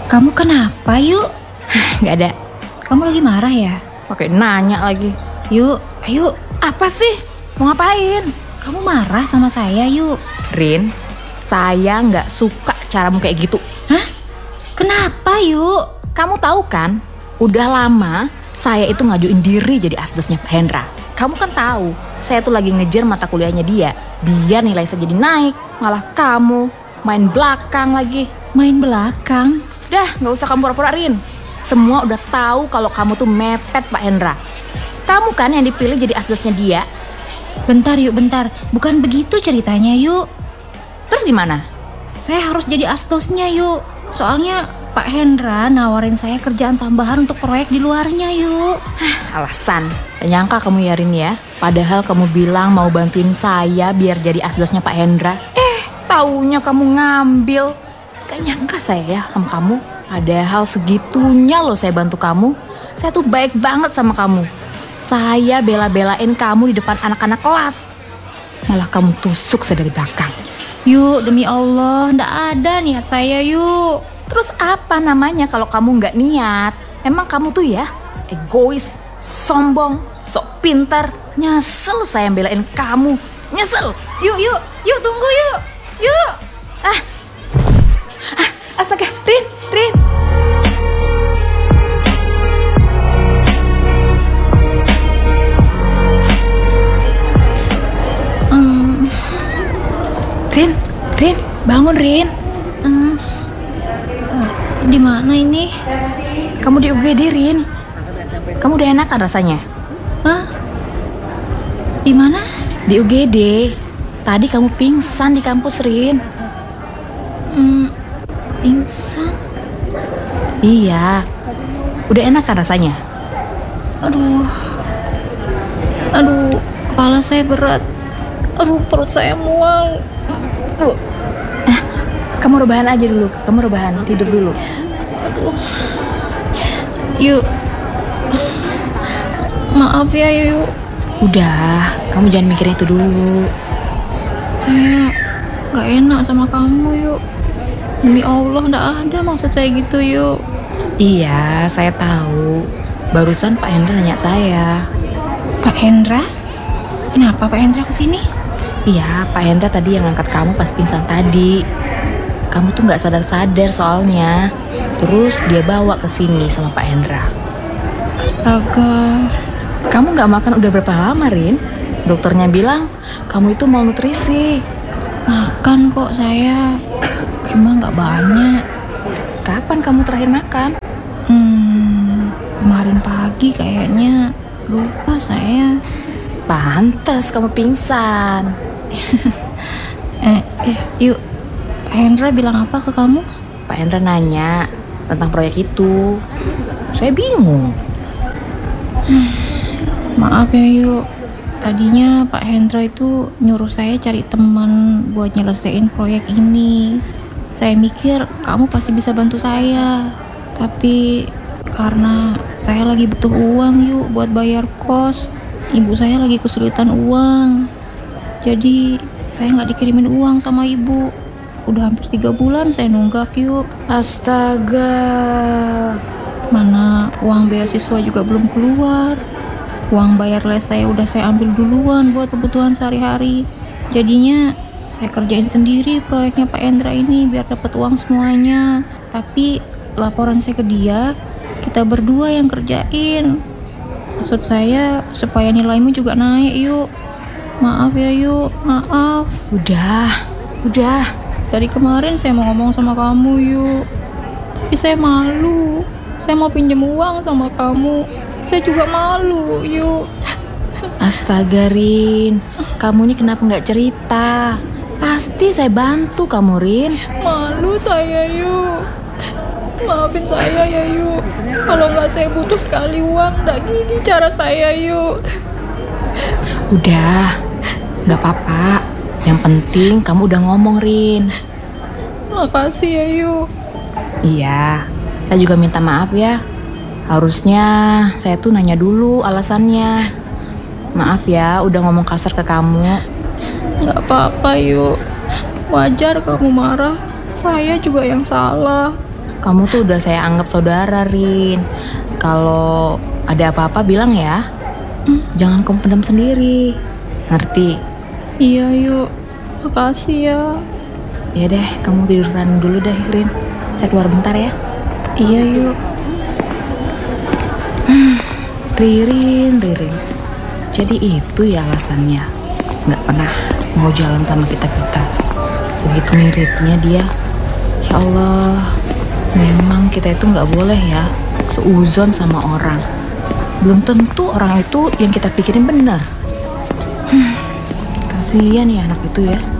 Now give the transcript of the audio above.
Kamu kenapa, Yuk? Gak ada. Kamu lagi marah ya? Oke, nanya lagi. Yuk, ayo. Apa sih? Mau ngapain? Kamu marah sama saya, Yuk? Rin, saya gak suka caramu kayak gitu. Hah? Kenapa, Yuk? Kamu tahu kan, udah lama saya itu ngajuin diri jadi asdosnya Pak Hendra. Kamu kan tahu, saya tuh lagi ngejar mata kuliahnya dia, biar nilai saya jadi naik. Malah kamu main belakang lagi. Main belakang? Dah, gak usah kamu pura-pura, Rin. Semua udah tahu kalau kamu tuh mepet Pak Hendra. Kamu kan yang dipilih jadi asdosnya dia. Bentar, Yuk, bentar. Bukan begitu ceritanya, Yuk. Terus gimana? Saya harus jadi asdosnya, Yuk. Soalnya Pak Hendra nawarin saya kerjaan tambahan untuk proyek di luarnya, Yuk. Alasan. Gak nyangka kamu ya, Rin ya. Padahal kamu bilang mau bantuin saya biar jadi asdosnya Pak Hendra. Taunya kamu ngambil. Gak nyangka saya ya sama kamu. Padahal segitunya loh saya bantu kamu. Saya tuh baik banget sama kamu. Saya bela-belain kamu di depan anak-anak kelas. Malah kamu tusuk saya dari belakang. Yuk, demi Allah, ndak ada niat saya, Yuk. Terus apa namanya kalau kamu gak niat? Emang kamu tuh ya egois, sombong, sok pintar. Nyesel saya belain kamu. Nyesel. Yuk, tunggu, Yuk. Yuk. Astaga, Rin. Rin, bangun, Rin. Di mana ini? Kamu di UGD, Rin. Kamu udah enakan rasanya? Hah? Di mana? Di UGD. Tadi kamu pingsan di kampus, Rin. Pingsan? Iya. Udah enakan rasanya? Aduh, kepala saya berat. Aduh, perut saya mual. Kamu rebahan aja dulu. Kamu rebahan, tidur dulu. Aduh. Yuk. Maaf ya, Yuk. Udah, kamu jangan mikirin itu dulu. Saya gak enak sama kamu, Yuk. Demi Allah, gak ada maksud saya gitu, Yuk. Iya, saya tahu. Barusan Pak Hendra nanya saya. Pak Hendra? Kenapa Pak Hendra kesini? Iya, Pak Hendra tadi yang angkat kamu pas pingsan tadi. Kamu tuh nggak sadar-sadar soalnya. Terus dia bawa ke sini sama Pak Hendra. Astaga. Kamu nggak makan udah berapa lama, Rin? Dokternya bilang kamu itu malnutrisi. Makan kok saya, cuma nggak banyak. Kapan kamu terakhir makan? Kemarin pagi kayaknya. Lupa saya. Pantes kamu pingsan. Yuk. Pak Hendra bilang apa ke kamu? Pak Hendra nanya tentang proyek itu. Saya bingung. Maaf ya, Yuk. Tadinya Pak Hendra itu nyuruh saya cari teman buat nyelesain proyek ini. Saya mikir kamu pasti bisa bantu saya. Tapi karena saya lagi butuh uang, Yuk, buat bayar kos. Ibu saya lagi kesulitan uang. Jadi saya nggak dikirimin uang sama ibu. Udah hampir 3 bulan saya nunggak, Yuk. Astaga. Mana uang beasiswa juga belum keluar. Uang bayar les saya udah saya ambil duluan buat kebutuhan sehari-hari. Jadinya saya kerjain sendiri proyeknya Pak Hendra ini biar dapat uang semuanya. Tapi laporan saya ke dia, kita berdua yang kerjain. Maksud saya supaya nilaimu juga naik, Yuk. Maaf ya, Yuk. Maaf. Udah. Dari kemarin saya mau ngomong sama kamu, Yuk. Tapi saya malu. Saya mau pinjam uang sama kamu. Saya juga malu, Yuk. Astaga, Rin. Kamu ini kenapa nggak cerita? Pasti saya bantu kamu, Rin. Malu saya, Yuk. Maafin saya ya, Yuk. Kalau nggak saya butuh sekali uang, nggak gini cara saya, Yuk. Udah, nggak apa-apa. Yang penting kamu udah ngomong, Rin. Makasih ya, Yuk. Iya, saya juga minta maaf ya. Harusnya saya tuh nanya dulu alasannya. Maaf ya, udah ngomong kasar ke kamu. Nggak apa-apa, Yuk. Wajar kamu marah. Saya juga yang salah. Kamu tuh udah saya anggap saudara, Rin. Kalau ada apa-apa bilang ya. Jangan kamu pendam sendiri. Ngerti? Iya yuk, makasih ya. Ya deh, kamu tiduran dulu deh, Rin. Saya keluar bentar ya. Iya yuk. Ririn. Jadi itu ya alasannya. Nggak pernah mau jalan sama kita-kita. Segitu miripnya dia. Ya Allah, memang kita itu nggak boleh ya seuzon sama orang. Belum tentu orang itu yang kita pikirin benar. Kasihan ya anak itu ya.